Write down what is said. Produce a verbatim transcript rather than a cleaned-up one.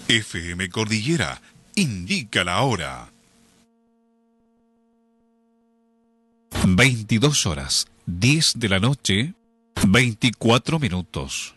F M Cordillera indica la hora. veintidós horas, diez de la noche, veinticuatro minutos.